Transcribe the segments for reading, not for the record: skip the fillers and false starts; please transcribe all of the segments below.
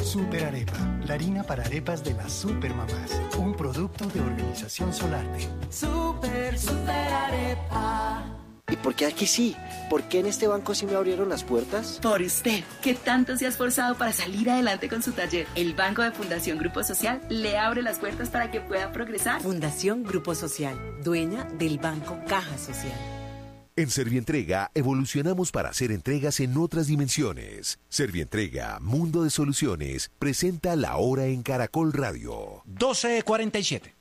Super Arepa, la harina para arepas de las supermamás. Un producto de Organización Solarte. Super Arepa. ¿Y por qué aquí sí? ¿Por qué en este banco sí me abrieron las puertas? Por usted, que tanto se ha esforzado para salir adelante con su taller. El Banco de Fundación Grupo Social le abre las puertas para que pueda progresar. Fundación Grupo Social, dueña del Banco Caja Social. En Servientrega evolucionamos para hacer entregas en otras dimensiones. Servientrega, Mundo de Soluciones, presenta La Hora en Caracol Radio. 12:47.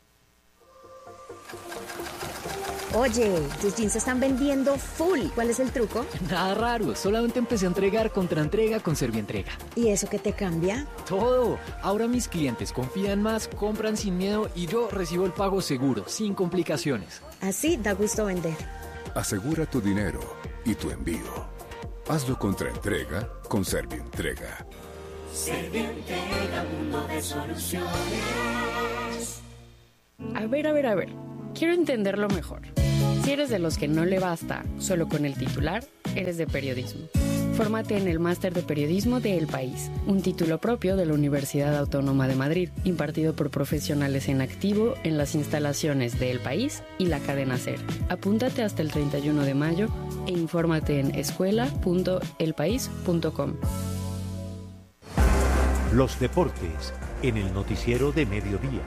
Oye, tus jeans se están vendiendo full. ¿Cuál es el truco? Nada raro, solamente empecé a entregar contra entrega con Servientrega. ¿Y eso qué te cambia? Todo. Ahora mis clientes confían más, compran sin miedo y yo recibo el pago seguro, sin complicaciones. Así da gusto vender. Asegura tu dinero y tu envío. Hazlo contra entrega con Servientrega. Servientrega, mundo de soluciones. A ver. Quiero entenderlo mejor. Si eres de los que no le basta solo con el titular, eres de periodismo. Fórmate en el Máster de Periodismo de El País, un título propio de la Universidad Autónoma de Madrid, impartido por profesionales en activo en las instalaciones de El País y la cadena SER. Apúntate hasta el 31 de mayo e infórmate en escuela.elpaís.com. Los deportes en el noticiero de mediodía.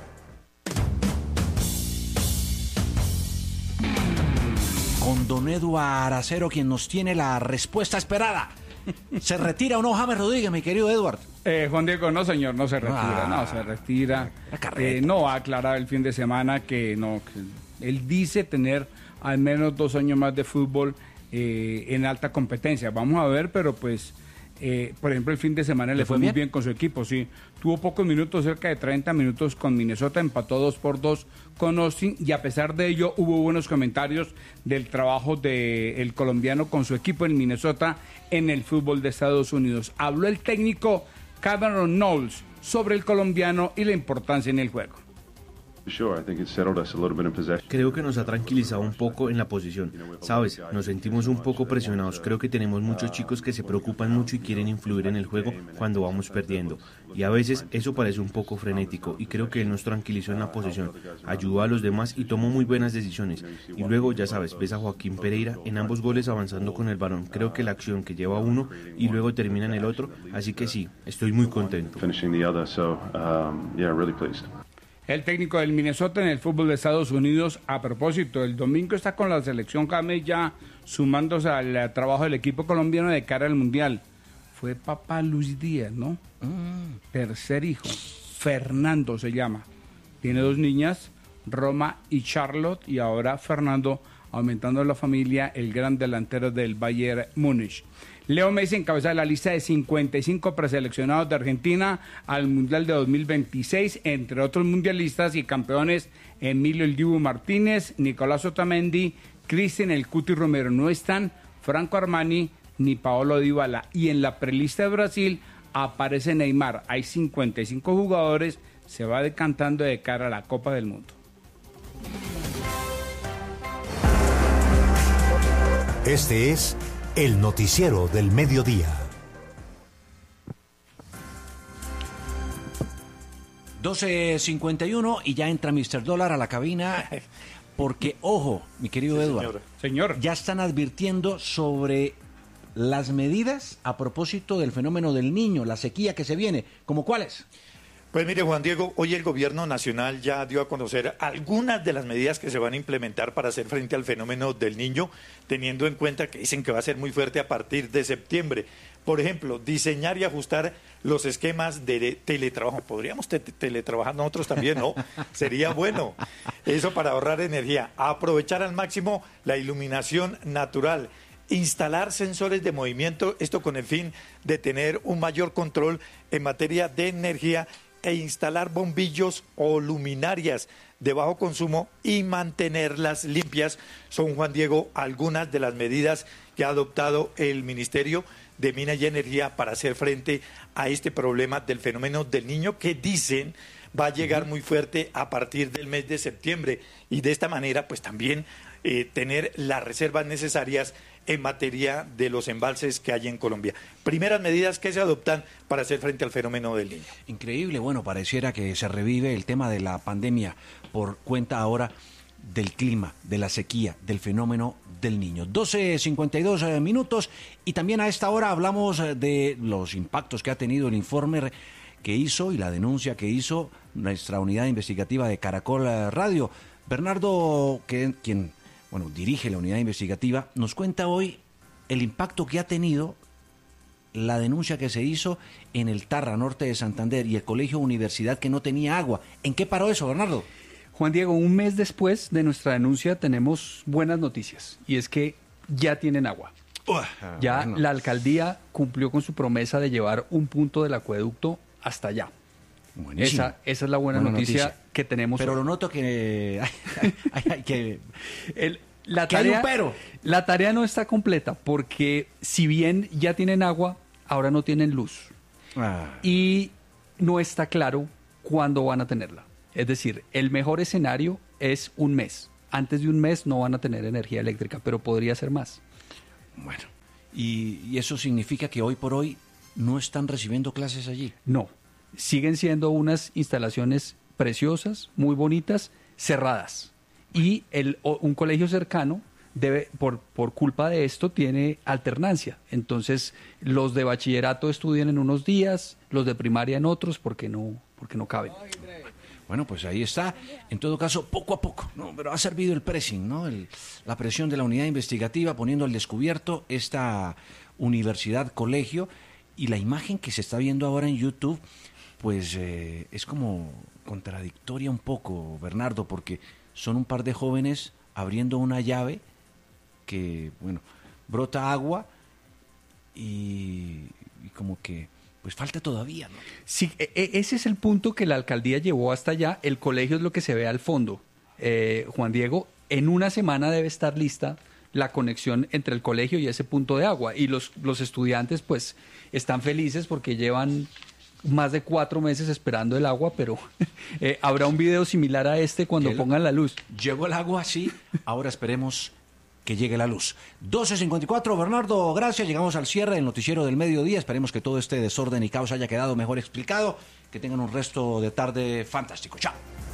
Con don Eduardo Aracero, quien nos tiene la respuesta esperada. ¿Se retira o no James Rodríguez, mi querido Eduardo? Juan Diego, no señor, no se retira. No ha aclarado el fin de semana que no. Que él dice tener al menos 2 años más de fútbol en alta competencia. Vamos a ver, pero pues... por ejemplo, el fin de semana le fue muy bien con su equipo, sí. Tuvo pocos minutos, cerca de 30 minutos con Minnesota, empató 2-2 con Austin y a pesar de ello hubo buenos comentarios del trabajo del colombiano con su equipo en Minnesota en el fútbol de Estados Unidos. Habló el técnico Cameron Knowles sobre el colombiano y la importancia en el juego. Creo que nos ha tranquilizado un poco en la posición. Sabes, nos sentimos un poco presionados. Creo que tenemos muchos chicos que se preocupan mucho y quieren influir en el juego cuando vamos perdiendo. Y a veces eso parece un poco frenético y creo que él nos tranquilizó en la posición. Ayudó a los demás y tomó muy buenas decisiones. Y luego, ya sabes, ves a Joaquín Pereira en ambos goles avanzando con el balón. Creo que la acción que lleva uno y luego termina en el otro. Así que sí, estoy muy contento. El técnico del Minnesota en el fútbol de Estados Unidos, a propósito, el domingo está con la selección James ya sumándose al trabajo del equipo colombiano de cara al Mundial. Fue papá Luis Díaz, ¿no? Tercer hijo, Fernando se llama. Tiene 2 niñas, Roma y Charlotte, y ahora Fernando, aumentando la familia, el gran delantero del Bayern Múnich. Leo Messi encabeza la lista de 55 preseleccionados de Argentina al Mundial de 2026, entre otros mundialistas y campeones Emilio El Dibu Martínez, Nicolás Otamendi, Cristian El Cuti Romero. No están Franco Armani ni Paolo Dybala. Y en la prelista de Brasil aparece Neymar. Hay 55 jugadores, se va decantando de cara a la Copa del Mundo. Este es el noticiero del mediodía. 12:51 y ya entra Mr. Dólar a la cabina porque, ojo, mi querido Eduardo, señor, ya están advirtiendo sobre las medidas a propósito del fenómeno del Niño, la sequía que se viene. ¿Cómo cuáles? Pues mire, Juan Diego, hoy el gobierno nacional ya dio a conocer algunas de las medidas que se van a implementar para hacer frente al fenómeno del Niño, teniendo en cuenta que dicen que va a ser muy fuerte a partir de septiembre. Por ejemplo, diseñar y ajustar los esquemas de teletrabajo. Podríamos teletrabajar nosotros también, ¿no? Sería bueno. Eso para ahorrar energía. Aprovechar al máximo la iluminación natural. Instalar sensores de movimiento, esto con el fin de tener un mayor control en materia de energía e instalar bombillos o luminarias de bajo consumo y mantenerlas limpias. Son, Juan Diego, algunas de las medidas que ha adoptado el Ministerio de Minas y Energía para hacer frente a este problema del fenómeno del Niño que dicen va a llegar muy fuerte a partir del mes de septiembre y de esta manera pues también tener las reservas necesarias en materia de los embalses que hay en Colombia. Primeras medidas que se adoptan para hacer frente al fenómeno del Niño. Increíble, bueno, pareciera que se revive el tema de la pandemia por cuenta ahora del clima, de la sequía, del fenómeno del Niño. 12:52 minutos y también a esta hora hablamos de los impactos que ha tenido el informe que hizo y la denuncia que hizo nuestra unidad investigativa de Caracol Radio. Bernardo, quien dirige la unidad investigativa, nos cuenta hoy el impacto que ha tenido la denuncia que se hizo en el Tarra, norte de Santander, y el colegio universidad que no tenía agua. ¿En qué paró eso, Bernardo? Juan Diego, un mes después de nuestra denuncia tenemos buenas noticias, y es que ya tienen agua. Ya la alcaldía cumplió con su promesa de llevar un punto del acueducto hasta allá. Esa es la buena noticia que tenemos. Pero lo noto que hay que... La tarea no está completa, porque si bien ya tienen agua, ahora no tienen luz. Y no está claro cuándo van a tenerla. Es decir, el mejor escenario es un mes. Antes de un mes no van a tener energía eléctrica, pero podría ser más. Bueno, y eso significa que hoy por hoy no están recibiendo clases allí. No, siguen siendo unas instalaciones preciosas, muy bonitas, cerradas. Y un colegio cercano debe, por culpa de esto, tiene alternancia. Entonces, los de bachillerato estudian en unos días, los de primaria en otros, porque no caben. Bueno, pues ahí está. En todo caso, poco a poco, ¿no? Pero ha servido el pressing, ¿no? La presión de la unidad investigativa poniendo al descubierto esta universidad, colegio, y la imagen que se está viendo ahora en YouTube, pues es como contradictoria un poco, Bernardo, porque son un par de jóvenes abriendo una llave que, brota agua y como que pues falta todavía, ¿no? Sí, ese es el punto que la alcaldía llevó hasta allá. El colegio es lo que se ve al fondo. Juan Diego, en una semana debe estar lista la conexión entre el colegio y ese punto de agua. Y los estudiantes pues están felices porque llevan más de 4 meses esperando el agua, pero habrá un video similar a este cuando pongan la luz. Llegó el agua, sí, ahora esperemos que llegue la luz. 12:54, Bernardo, gracias. Llegamos al cierre del noticiero del mediodía. Esperemos que todo este desorden y caos haya quedado mejor explicado. Que tengan un resto de tarde fantástico. Chao.